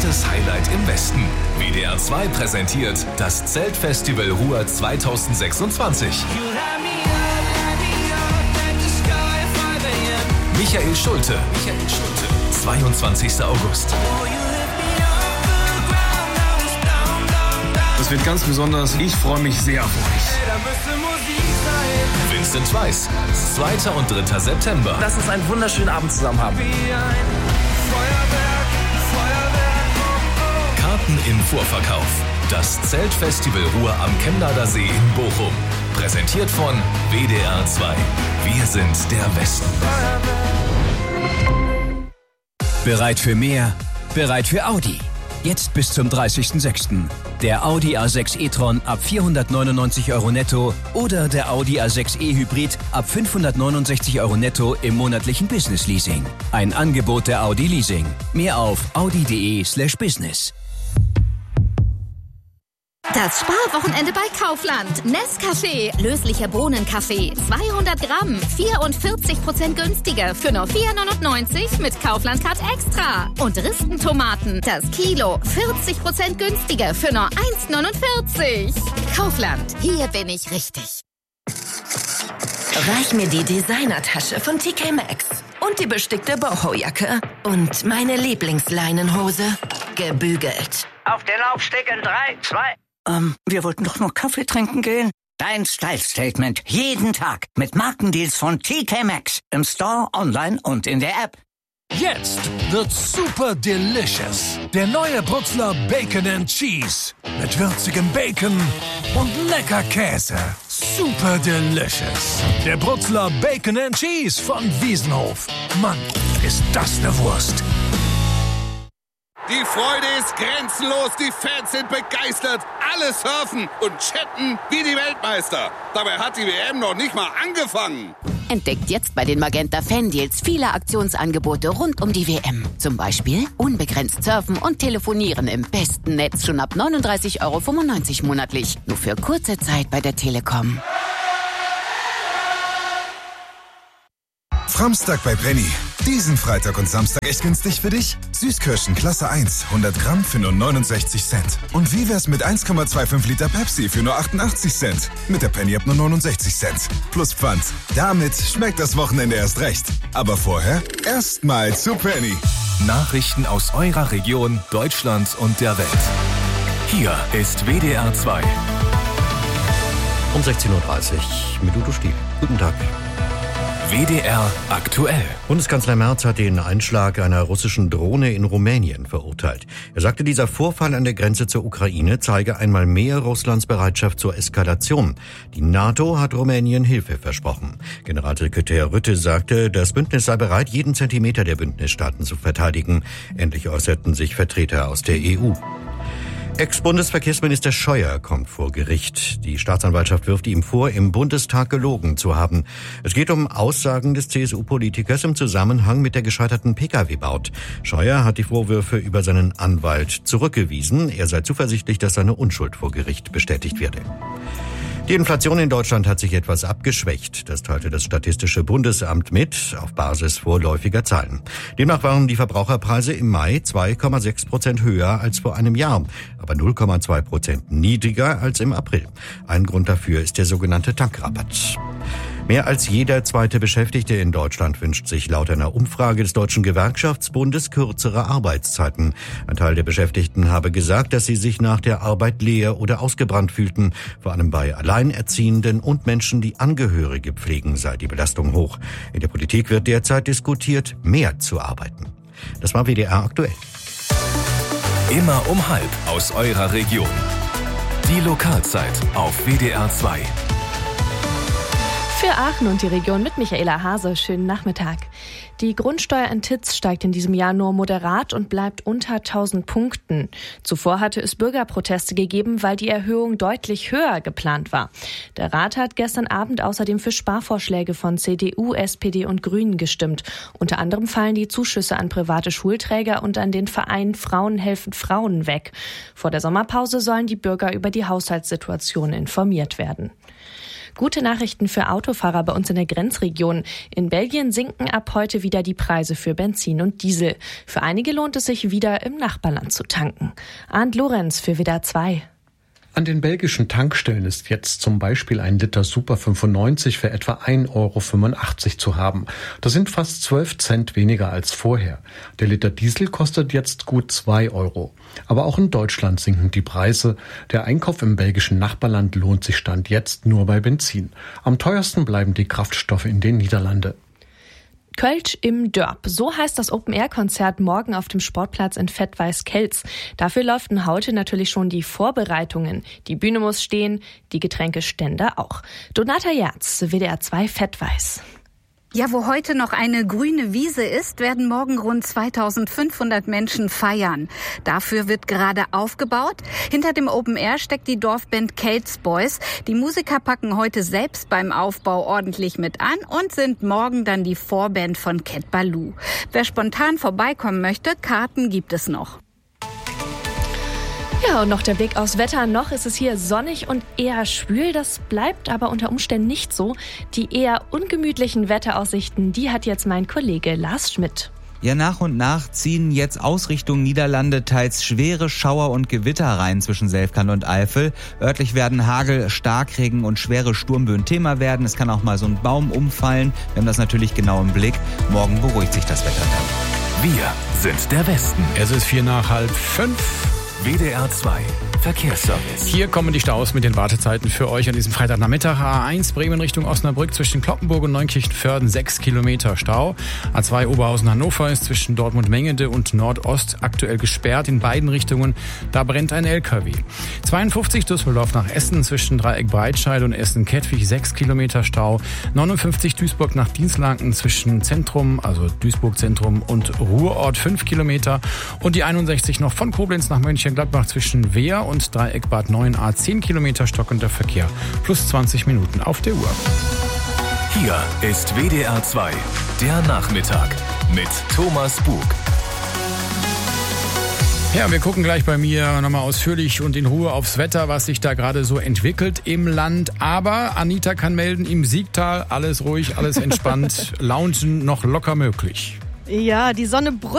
echtes Highlight im Westen. WDR 2 präsentiert das Zeltfestival Ruhr 2026. Michael Schulte. 22. August. Das wird ganz besonders. Ich freue mich sehr auf euch. Vincent Weiss. 2. und 3. September. Lass uns einen wunderschönen Abend zusammen haben. Karten im Vorverkauf. Das Zeltfestival Ruhr am Chemnader See in Bochum. Präsentiert von WDR 2. Wir sind der Westen. Bereit für mehr? Bereit für Audi. Jetzt bis zum 30.06. Der Audi A6 e-tron ab 499 € netto oder der Audi A6 e-Hybrid ab 569 € netto im monatlichen Business-Leasing. Ein Angebot der Audi Leasing. Mehr auf audi.de/business. Das Sparwochenende bei Kaufland. Nescafé, löslicher Bohnenkaffee, 200 Gramm, 44% günstiger für nur 4,99 mit Kaufland-Card Extra. Und Ristentomaten, das Kilo, 40% günstiger für nur 1,49. Kaufland, hier bin ich richtig. Reich mir die Designertasche von TK Maxx und die bestickte Boho-Jacke und meine Lieblingsleinenhose, gebügelt. Auf den Laufsteg in 3, 2... wir wollten doch nur Kaffee trinken gehen. Dein Style-Statement jeden Tag mit Markendeals von TK Maxx im Store, online und in der App. Jetzt wird super delicious. Der neue Brutzler Bacon and Cheese. Mit würzigem Bacon und lecker Käse. Super delicious. Der Brutzler Bacon and Cheese von Wiesenhof. Mann, ist das eine Wurst. Die Freude ist grenzenlos, die Fans sind begeistert, alle surfen und chatten wie die Weltmeister. Dabei hat die WM noch nicht mal angefangen. Entdeckt jetzt bei den Magenta Fan-Deals viele Aktionsangebote rund um die WM. Zum Beispiel unbegrenzt surfen und telefonieren im besten Netz schon ab 39,95 € monatlich. Nur für kurze Zeit bei der Telekom. Framstag bei Penny. Diesen Freitag und Samstag echt günstig für dich? Süßkirschen Klasse 1, 100 Gramm für nur 69 Cent. Und wie wär's mit 1,25 Liter Pepsi für nur 88 Cent? Mit der Penny ab nur 69 Cent. Plus Pfand. Damit schmeckt das Wochenende erst recht. Aber vorher erstmal zu Penny. Nachrichten aus eurer Region, Deutschland und der Welt. Hier ist WDR 2. Um 16:30 Uhr mit Udo Stiel. Guten Tag. WDR aktuell. Bundeskanzler Merz hat den Einschlag einer russischen Drohne in Rumänien verurteilt. Er sagte, dieser Vorfall an der Grenze zur Ukraine zeige einmal mehr Russlands Bereitschaft zur Eskalation. Die NATO hat Rumänien Hilfe versprochen. Generalsekretär Rutte sagte, das Bündnis sei bereit, jeden Zentimeter der Bündnisstaaten zu verteidigen. Endlich äußerten sich Vertreter aus der EU. Ex-Bundesverkehrsminister Scheuer kommt vor Gericht. Die Staatsanwaltschaft wirft ihm vor, im Bundestag gelogen zu haben. Es geht um Aussagen des CSU-Politikers im Zusammenhang mit der gescheiterten Pkw-Baut. Scheuer hat die Vorwürfe über seinen Anwalt zurückgewiesen. Er sei zuversichtlich, dass seine Unschuld vor Gericht bestätigt werde. Die Inflation in Deutschland hat sich etwas abgeschwächt. Das teilte das Statistische Bundesamt mit, auf Basis vorläufiger Zahlen. Demnach waren die Verbraucherpreise im Mai 2,6% höher als vor einem Jahr, aber 0,2% niedriger als im April. Ein Grund dafür ist der sogenannte Tankrabatt. Mehr als jeder zweite Beschäftigte in Deutschland wünscht sich laut einer Umfrage des Deutschen Gewerkschaftsbundes kürzere Arbeitszeiten. Ein Teil der Beschäftigten habe gesagt, dass sie sich nach der Arbeit leer oder ausgebrannt fühlten. Vor allem bei Alleinerziehenden und Menschen, die Angehörige pflegen, sei die Belastung hoch. In der Politik wird derzeit diskutiert, mehr zu arbeiten. Das war WDR aktuell. Immer um 12:30 aus eurer Region. Die Lokalzeit auf WDR 2. Für Aachen und die Region mit Michaela Hase. Schönen Nachmittag. Die Grundsteuer in Titz steigt in diesem Jahr nur moderat und bleibt unter 1000 Punkten. Zuvor hatte es Bürgerproteste gegeben, weil die Erhöhung deutlich höher geplant war. Der Rat hat gestern Abend außerdem für Sparvorschläge von CDU, SPD und Grünen gestimmt. Unter anderem fallen die Zuschüsse an private Schulträger und an den Verein Frauen helfen Frauen weg. Vor der Sommerpause sollen die Bürger über die Haushaltssituation informiert werden. Gute Nachrichten für Autofahrer bei uns in der Grenzregion. In Belgien sinken ab heute wieder die Preise für Benzin und Diesel. Für einige lohnt es sich wieder im Nachbarland zu tanken. Arndt Lorenz für WDR 2. An den belgischen Tankstellen ist jetzt zum Beispiel ein Liter Super 95 für etwa 1,85 € zu haben. Das sind fast 12 Cent weniger als vorher. Der Liter Diesel kostet jetzt gut 2 €. Aber auch in Deutschland sinken die Preise. Der Einkauf im belgischen Nachbarland lohnt sich Stand jetzt nur bei Benzin. Am teuersten bleiben die Kraftstoffe in den Niederlanden. Kölsch im Dörp. So heißt das Open-Air-Konzert morgen auf dem Sportplatz in Fettweiß-Kelz. Dafür läuft heute natürlich schon die Vorbereitungen. Die Bühne muss stehen, die Getränkestände auch. Donata Jerz, WDR 2 Fettweiß. Ja, wo heute noch eine grüne Wiese ist, werden morgen rund 2500 Menschen feiern. Dafür wird gerade aufgebaut. Hinter dem Open Air steckt die Dorfband Kelz Boys. Die Musiker packen heute selbst beim Aufbau ordentlich mit an und sind morgen dann die Vorband von Cat Baloo. Wer spontan vorbeikommen möchte, Karten gibt es noch. Ja, und noch der Blick aufs Wetter. Noch ist es hier sonnig und eher schwül. Das bleibt aber unter Umständen nicht so. Die eher ungemütlichen Wetteraussichten, die hat jetzt mein Kollege Lars Schmidt. Ja, nach und nach ziehen jetzt aus Richtung Niederlande teils schwere Schauer und Gewitter rein zwischen Selfkant und Eifel. Örtlich werden Hagel, Starkregen und schwere Sturmböen Thema werden. Es kann auch mal so ein Baum umfallen. Wir haben das natürlich genau im Blick. Morgen beruhigt sich das Wetter dann. Wir sind der Westen. Es ist 4:05. WDR 2 Verkehrsservice. Hier kommen die Staus mit den Wartezeiten für euch an diesem Freitagnachmittag. A1 Bremen Richtung Osnabrück zwischen Cloppenburg und Neunkirchen-Vörden 6 Kilometer Stau. A2 Oberhausen-Hannover ist zwischen Dortmund-Mengende und Nordost aktuell gesperrt in beiden Richtungen. Da brennt ein LKW. 52 Düsseldorf nach Essen zwischen Dreieck Breitscheid und Essen-Kettwig 6 Kilometer Stau. 59 Duisburg nach Dienstlaken zwischen Zentrum, also Duisburg Zentrum und Ruhrort 5 Kilometer. Und die 61 noch von Koblenz nach Mönchengladbach zwischen Wehr und Dreieck Bad 9a 10 Kilometer stockender Verkehr plus 20 Minuten auf der Uhr. Hier ist WDR 2, der Nachmittag mit Thomas Bug. Ja, wir gucken gleich bei mir nochmal ausführlich und in Ruhe aufs Wetter, was sich da gerade so entwickelt im Land. Aber Anita kann melden, im Siegtal alles ruhig, alles entspannt, Loungen noch locker möglich. Ja, die Sonne brüllt